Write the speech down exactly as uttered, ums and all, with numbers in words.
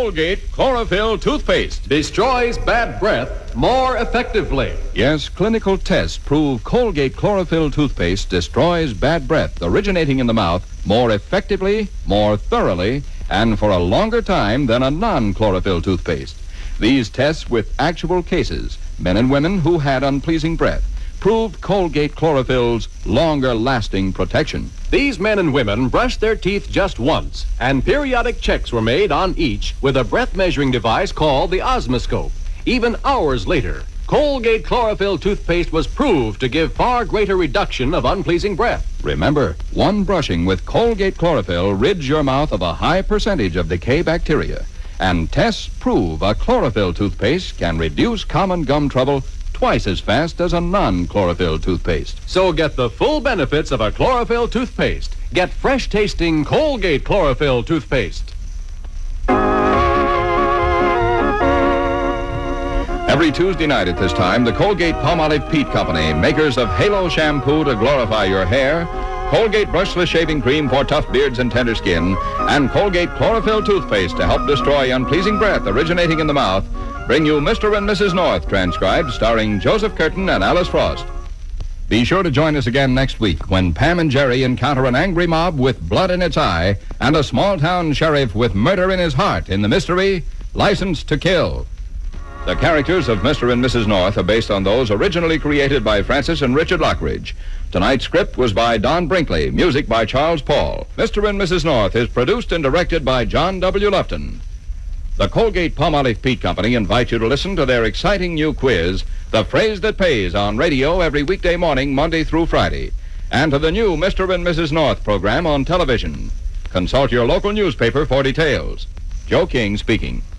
Colgate Chlorophyll Toothpaste. Destroys bad breath more effectively. Yes, clinical tests prove Colgate Chlorophyll Toothpaste destroys bad breath originating in the mouth more effectively, more thoroughly, and for a longer time than a non-chlorophyll toothpaste. These tests with actual cases, men and women who had unpleasing breath, proved Colgate Chlorophyll's longer-lasting protection. These men and women brushed their teeth just once, and periodic checks were made on each with a breath-measuring device called the osmoscope. Even hours later, Colgate Chlorophyll toothpaste was proved to give far greater reduction of unpleasing breath. Remember, one brushing with Colgate Chlorophyll rids your mouth of a high percentage of decay bacteria. And tests prove a chlorophyll toothpaste can reduce common gum trouble twice as fast as a non-chlorophyll toothpaste. So get the full benefits of a chlorophyll toothpaste. Get fresh-tasting Colgate Chlorophyll toothpaste. Every Tuesday night at this time, the Colgate-Palmolive Peet Company, makers of Halo Shampoo to glorify your hair, Colgate Brushless Shaving Cream for tough beards and tender skin, and Colgate Chlorophyll Toothpaste to help destroy unpleasing breath originating in the mouth, bring you Mister and Missus North, transcribed, starring Joseph Curtin and Alice Frost. Be sure to join us again next week when Pam and Jerry encounter an angry mob with blood in its eye and a small-town sheriff with murder in his heart in the mystery License to Kill. The characters of Mister and Missus North are based on those originally created by Francis and Richard Lockridge. Tonight's script was by Don Brinkley, music by Charles Paul. Mister and Missus North is produced and directed by John W. Lufton. The Colgate-Palmolive Peet Company invite you to listen to their exciting new quiz, The Phrase That Pays, on radio every weekday morning, Monday through Friday, and to the new Mister and Missus North program on television. Consult your local newspaper for details. Joe King speaking.